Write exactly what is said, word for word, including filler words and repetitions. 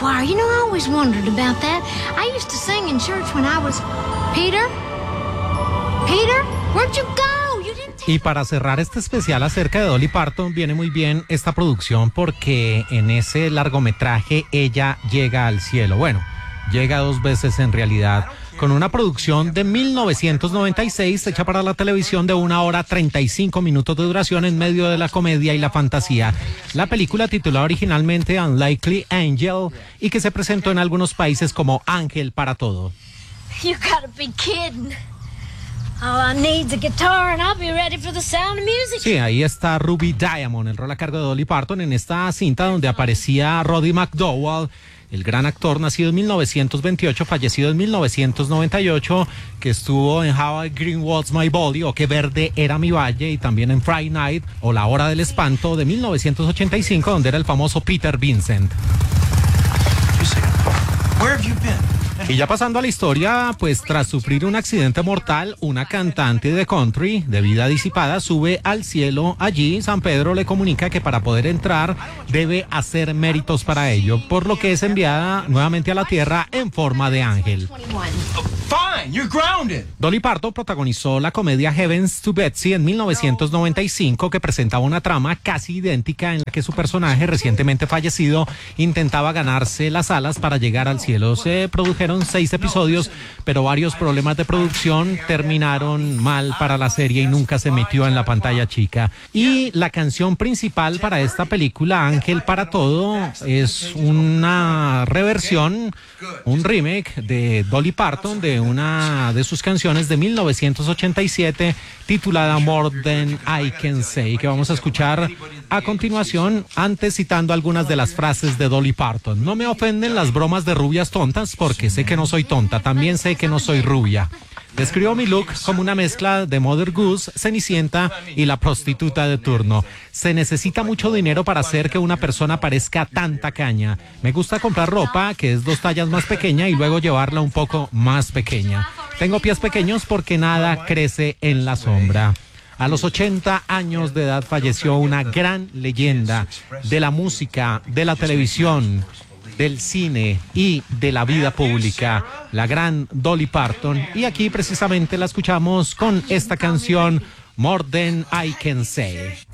choir. You know, I always wondered about that. I used to sing in church when I was... Peter? Peter? Where'd you go? You didn't... Y para cerrar este especial acerca de Dolly Parton, viene muy bien esta producción porque en ese largometraje ella llega al cielo. Bueno, llega dos veces en realidad, con una producción de mil novecientos noventa y seis hecha para la televisión de una hora treinta y cinco minutos de duración en medio de la comedia y la fantasía. La película, titulada originalmente Unlikely Angel, y que se presentó en algunos países como Ángel para todo. You gotta be kidding. All I need's a guitar and I'll be ready for the Sound of Music. Sí, ahí está Ruby Diamond, el rol a cargo de Dolly Parton en esta cinta donde aparecía Roddy McDowall, el gran actor nacido en mil novecientos veintiocho, fallecido en mil novecientos noventa y ocho, que estuvo en How Green Was My Body o Qué Verde Era Mi Valle, y también en Friday Night o La Hora del Espanto de mil novecientos ochenta y cinco, donde era el famoso Peter Vincent. Where have you been? Y ya pasando a la historia, pues tras sufrir un accidente mortal, una cantante de country de vida disipada sube al cielo. Allí San Pedro le comunica que para poder entrar debe hacer méritos para ello, por lo que es enviada nuevamente a la tierra en forma de ángel. Fine, you're grounded. Dolly Parton protagonizó la comedia Heavens to Betsy en mil novecientos noventa y cinco, que presentaba una trama casi idéntica en la que su personaje recientemente fallecido intentaba ganarse las alas para llegar al cielo. Se produjeron seis episodios, pero varios problemas de producción terminaron mal para la serie y nunca se emitió en la pantalla chica. Y la canción principal para esta película, Ángel para todo, es una reversión, un remake de Dolly Parton de una de sus canciones de mil novecientos ochenta y siete titulada More Than I Can Say, que vamos a escuchar a continuación, antes citando algunas de las frases de Dolly Parton. No me ofenden las bromas de rubias tontas porque sé que no soy tonta, también sé que no soy rubia. Describo mi look como una mezcla de Mother Goose, Cenicienta y la prostituta de turno. Se necesita mucho dinero para hacer que una persona parezca tan tacaña. Me gusta comprar ropa que es dos tallas más pequeña y luego llevarla un poco más pequeña. Tengo pies pequeños porque nada crece en la sombra. A los ochenta años de edad falleció una gran leyenda de la música, de la televisión, del cine y de la vida pública, la gran Dolly Parton. Y aquí precisamente la escuchamos con esta canción, More Than I Can Say.